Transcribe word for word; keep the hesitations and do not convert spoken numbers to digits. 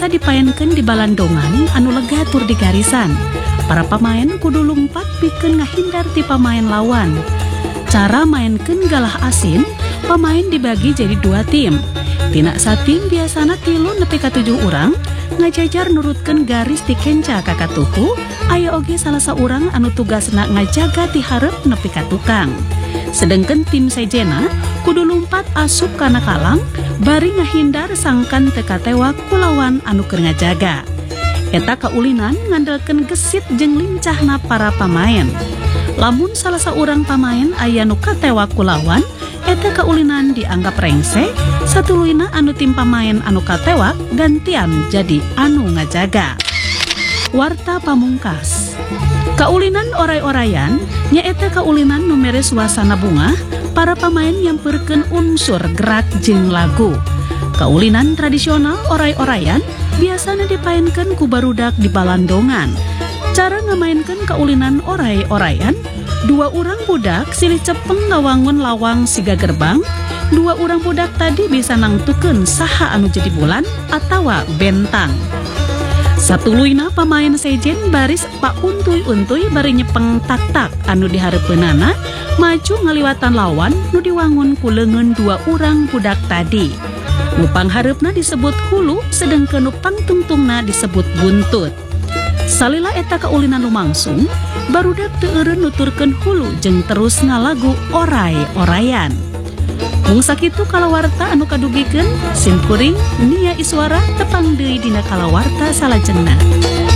biasa dipaenkeun di balandongan anu lega tur di garisan. Para pamain kudu lumpat pikeun ngahindar ti pamain lawan. Cara mainkeun galah asin, pamain dibagi jadi dua tim. Tina satim biasana tilu nepi ka tujuh urang, ngajajar nurutkeun garis ti kenca ka katuhu, aya oge salah saurang anu tugasna ngajaga ti hareup nepi ka tukang. Sedengkeun tim sejena kudu lumpat asup kana kalang, bari ngahindar sangkan teu katewak ku lawan anu keur ngajaga. Eta kaulinan ngandelkeun gesit jeung lincahna para pamain. Lamun salah saurang pamain aya nu katewak ku lawan, eta kaulinan dianggap rengse, satuluyna anu tim pamain anu katewak gantian jadi anu ngajaga. Warta pamungkas. Kaulinan oray-orayan nyaeta kaulinan nu mere suasana bunga, para pamain nyampeurkeun unsur gerak jeung lagu. Kaulinan tradisional oray-orayan biasana dipaenkeun ku barudak di balandongan. Cara ngamainkeun kaulinan oray-orayan, dua urang budak silih cepeng ngawangun lawang siga gerbang. Dua urang budak tadi bisa nangtukeun saha anu jadi bulan atawa bentang. Satuluyna pamain sejen baris pauntuy-untuy bari nyepeng tak-tak anu dihareupeunana maju ngaliwatan lawan nu diwangun ku leungeun dua urang budak tadi. Nu panghareupna disebut hulu, sedengkeun nu pangtungtungna disebut buntut. Salila eta kaulinan lumangsung, barudak teu eureun nuturkeun hulu jeung terus ngalagu oray-orayan. Mung sakitu kalawarta anu kadugikeun, simkuring Nia Iswara tepang deui dina kalawarta salajengna.